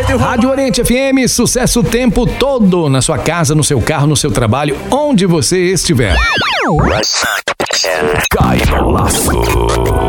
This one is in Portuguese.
Rádio Oriente FM, sucesso o tempo todo, na sua casa, no seu carro, no seu trabalho, onde você estiver. Cai no laço.